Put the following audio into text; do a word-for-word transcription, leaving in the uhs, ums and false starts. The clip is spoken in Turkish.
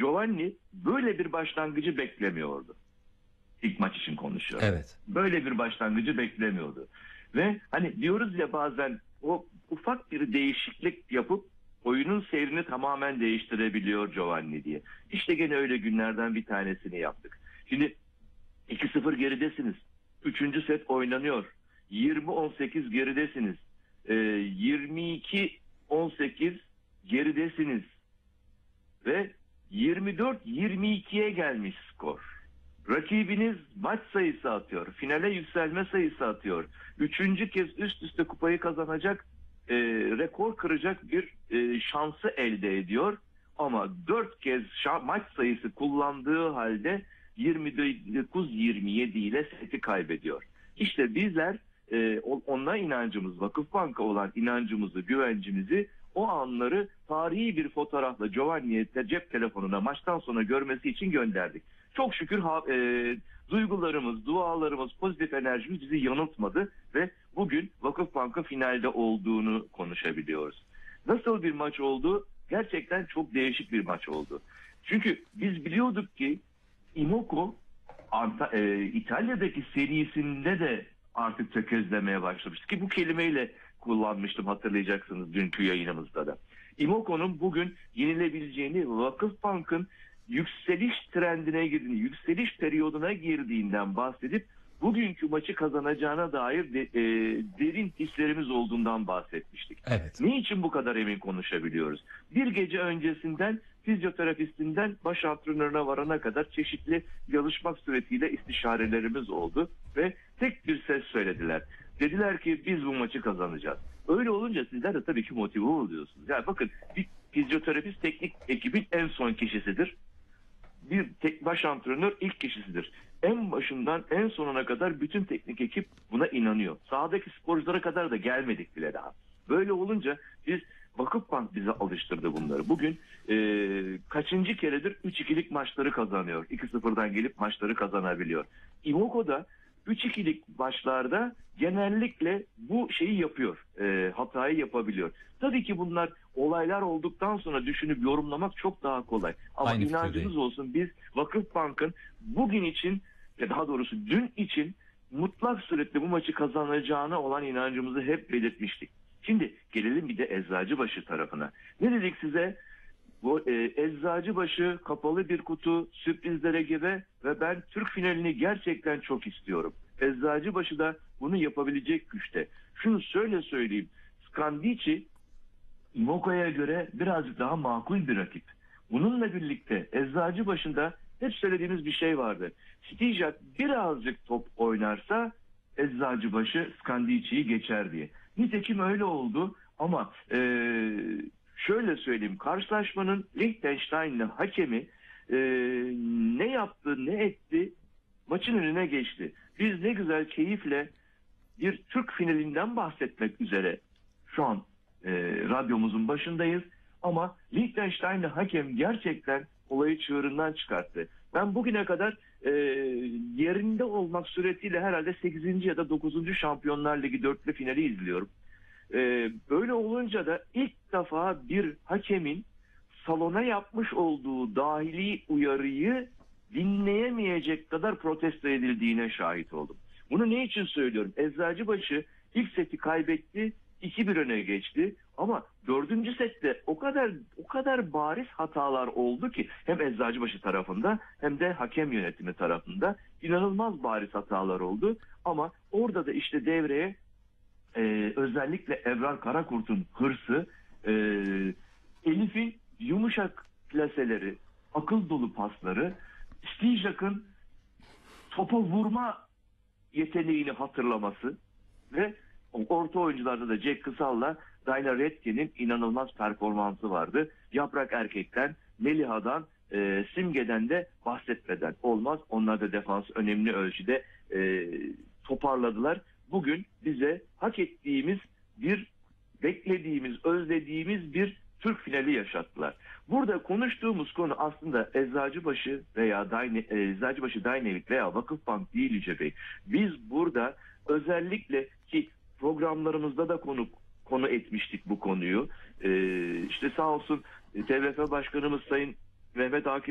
Giovanni böyle bir başlangıcı beklemiyordu. İlk maç için konuşuyorum. Evet. Böyle bir başlangıcı beklemiyordu. Ve hani diyoruz ya bazen o ufak bir değişiklik yapıp oyunun seyrini tamamen değiştirebiliyor Giovanni diye. İşte gene öyle günlerden bir tanesini yaptık. Şimdi iki sıfır geridesiniz. Üçüncü set oynanıyor. yirmi on sekiz geridesiniz. Ee, yirmi iki on sekiz geridesiniz. Ve yirmi dört yirmi ikiye gelmiş skor. Rakibiniz maç sayısı atıyor. Finale yükselme sayısı atıyor. Üçüncü kez üst üste kupayı kazanacak, e, rekor kıracak bir e, şansı elde ediyor. Ama dört kez maç sayısı kullandığı halde yirmi dokuz yirmi yedi ile seti kaybediyor. İşte bizler e, ona inancımız, Vakıfbank'a olan inancımızı, güvencimizi o anları tarihi bir fotoğrafla Giovanni'ye cep telefonuna maçtan sonra görmesi için gönderdik. Çok şükür ha, e, duygularımız, dualarımız, pozitif enerjimiz bizi yanıltmadı ve bugün Vakıfbank'ın finalde olduğunu konuşabiliyoruz. Nasıl bir maç oldu? Gerçekten çok değişik bir maç oldu. Çünkü biz biliyorduk ki Imoco Anta, e, İtalya'daki serisinde de artık tökezlemeye başlamıştı ki bu kelimeyle kullanmıştım, hatırlayacaksınız dünkü yayınımızda da. Imoco'nun bugün yenilebileceğini, Vakıfbank'ın yükseliş trendine girdiğini, yükseliş periyoduna girdiğinden bahsedip bugünkü maçı kazanacağına dair de, e, derin hislerimiz olduğundan bahsetmiştik. Evet. Niçin bu kadar emin konuşabiliyoruz? Bir gece öncesinden fizyoterapistinden baş antrenörüne varana kadar çeşitli çalışmak suretiyle istişarelerimiz oldu ve tek bir ses söylediler. Dediler ki biz bu maçı kazanacağız. Öyle olunca sizler de tabii ki motive oluyorsunuz. Yani bakın, bir fizyoterapist teknik ekibin en son kişisidir. Bir tek baş antrenör ilk kişisidir. En başından en sonuna kadar bütün teknik ekip buna inanıyor. Sahadaki sporculara kadar da gelmedik bile daha. Böyle olunca biz Vakıfbank bize alıştırdı bunları. Bugün e, kaçıncı keredir üç ikilik maçları kazanıyor. iki sıfırdan gelip maçları kazanabiliyor. Imoco'da üç ikilik maçlarda genellikle bu şeyi yapıyor. E, hatayı yapabiliyor. Tabii ki bunlar olaylar olduktan sonra düşünüp yorumlamak çok daha kolay. Ama Aynı inancınız fikirdeyim. olsun, biz Vakıfbank'ın bugün için, ya daha doğrusu dün için mutlak suretle bu maçı kazanacağına olan inancımızı hep belirtmiştik. Şimdi gelelim bir de Eczacıbaşı tarafına. Ne dedik size? Bu e, Eczacıbaşı kapalı bir kutu, sürprizlere gebe ve ben Türk finalini gerçekten çok istiyorum. Eczacıbaşı da bunu yapabilecek güçte. Şunu şöyle söyleyeyim. Skandici Imoco'ya göre birazcık daha makul bir rakip. Bununla birlikte Eczacıbaşı'nda hep söylediğimiz bir şey vardı. Stijak birazcık top oynarsa Eczacıbaşı Skandici'yi geçer diye. Nitekim öyle oldu ama e, şöyle söyleyeyim, karşılaşmanın Liechtenstein'li hakemi e, ne yaptı ne etti maçın önüne geçti. Biz ne güzel keyifle bir Türk finalinden bahsetmek üzere şu an e, radyomuzun başındayız ama Liechtenstein'li hakem gerçekten olayı çığırından çıkarttı. Ben bugüne kadar e, yerinde olmak suretiyle herhalde sekizinci ya da dokuzuncu Şampiyonlar Ligi dörtlü finali izliyorum. E, böyle olunca da ilk defa bir hakemin salona yapmış olduğu dahili uyarıyı dinleyemeyecek kadar protesto edildiğine şahit oldum. Bunu ne için söylüyorum? Eczacıbaşı ilk seti kaybetti, iki bir öne geçti ama dördüncü sette o kadar o kadar bariz hatalar oldu ki hem Eczacıbaşı tarafında hem de hakem yönetimi tarafında inanılmaz bariz hatalar oldu ama orada da işte devreye e, özellikle Ebrar Karakurt'un hırsı, e, Elif'in yumuşak plaseleri, akıl dolu pasları, Stijak'ın topa vurma yeteneğini hatırlaması ve orta oyuncularda da Jack Kısal'la Dayna Redke'nin inanılmaz performansı vardı. Yaprak Erkek'ten, Meliha'dan, e, Simge'den de bahsetmeden olmaz. Onlar da defans önemli ölçüde e, toparladılar. Bugün bize hak ettiğimiz bir, beklediğimiz, özlediğimiz bir Türk finali yaşattılar. Burada konuştuğumuz konu aslında Eczacıbaşı veya Dyne, Eczacıbaşı Dynavik veya Vakıfbank değil Yüce Bey. Biz burada özellikle ki programlarımızda da konu konu etmiştik bu konuyu. Ee, işte sağ olsun T V F Başkanımız Sayın Mehmet Akif